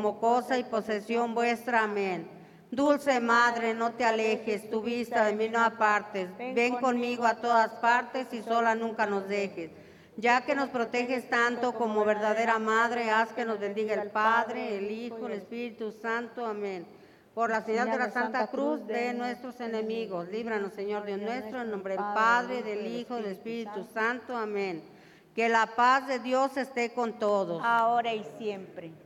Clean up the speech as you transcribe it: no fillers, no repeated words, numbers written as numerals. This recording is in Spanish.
como cosa y posesión vuestra. Amén. Dulce Madre, no te alejes, tu vista de mí no apartes. Ven conmigo a todas partes y sola nunca nos dejes. Ya que nos proteges tanto como verdadera Madre, haz que nos bendiga el Padre, el Hijo, el Espíritu Santo. Amén. Por la señal de la Santa Cruz de nuestros enemigos, líbranos, Señor Dios nuestro, en nombre del Padre, del Hijo, del Espíritu Santo. Amén. Que la paz de Dios esté con todos. Ahora y siempre.